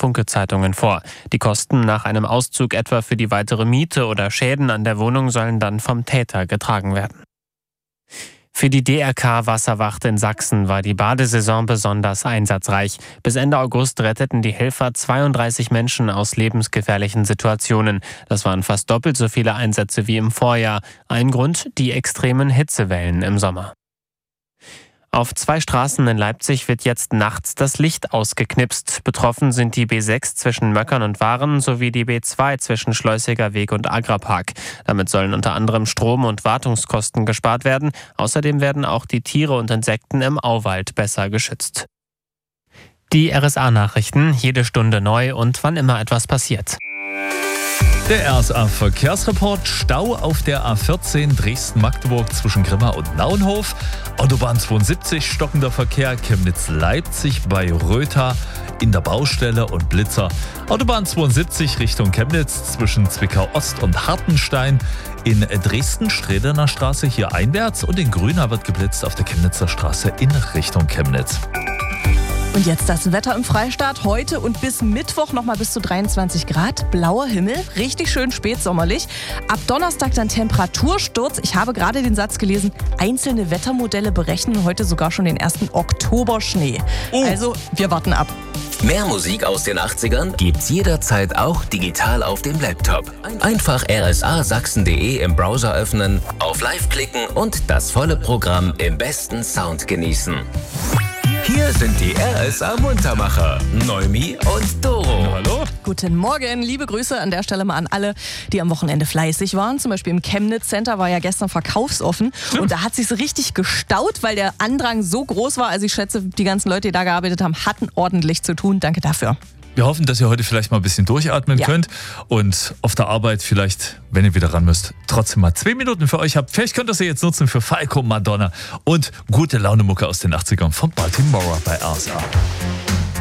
Funke-Zeitungen vor. Die Kosten nach einem Auszug etwa für die weitere Miete oder Schäden an der Wohnung sollen dann vom Täter getragen werden. Für die DRK-Wasserwacht in Sachsen war die Badesaison besonders einsatzreich. Bis Ende August retteten die Helfer 32 Menschen aus lebensgefährlichen Situationen. Das waren fast doppelt so viele Einsätze wie im Vorjahr. Ein Grund: die extremen Hitzewellen im Sommer. Auf 2 Straßen in Leipzig wird jetzt nachts das Licht ausgeknipst. Betroffen sind die B6 zwischen Möckern und Waren sowie die B2 zwischen Schleusiger Weg und Agrapark. Damit sollen unter anderem Strom- und Wartungskosten gespart werden. Außerdem werden auch die Tiere und Insekten im Auwald besser geschützt. Die RSA-Nachrichten, jede Stunde neu und wann immer etwas passiert. Der RSA-Verkehrsreport: Stau auf der A14 Dresden-Magdeburg zwischen Grimma und Naunhof. Autobahn 72, stockender Verkehr Chemnitz-Leipzig bei Rötha in der Baustelle und Blitzer. Autobahn 72 Richtung Chemnitz zwischen Zwickau-Ost und Hartenstein. In Dresden Strädener Straße hier einwärts und in Grüna wird geblitzt auf der Chemnitzer Straße in Richtung Chemnitz. Und jetzt das Wetter im Freistaat. Heute und bis Mittwoch nochmal bis zu 23 Grad. Blauer Himmel, richtig schön spätsommerlich. Ab Donnerstag dann Temperatursturz. Ich habe gerade den Satz gelesen, einzelne Wettermodelle berechnen heute sogar schon den ersten Oktoberschnee. Also, wir warten ab. Mehr Musik aus den 80ern gibt's jederzeit auch digital auf dem Laptop. Einfach rsasachsen.de im Browser öffnen, auf Live klicken und das volle Programm im besten Sound genießen. Hier sind die RSA-Muntermacher, Noemi und Doro. Hallo? Guten Morgen, liebe Grüße an der Stelle mal an alle, die am Wochenende fleißig waren. Zum Beispiel im Chemnitz Center war ja gestern verkaufsoffen und da hat sich so richtig gestaut, weil der Andrang so groß war. Also ich schätze, die ganzen Leute, die da gearbeitet haben, hatten ordentlich zu tun. Danke dafür. Wir hoffen, dass ihr heute vielleicht mal ein bisschen durchatmen könnt und auf der Arbeit vielleicht, wenn ihr wieder ran müsst, trotzdem mal 2 Minuten für euch habt. Vielleicht könnt ihr sie jetzt nutzen für Falco, Madonna und gute Laune-Mucke aus den 80ern von Baltimore bei RSA.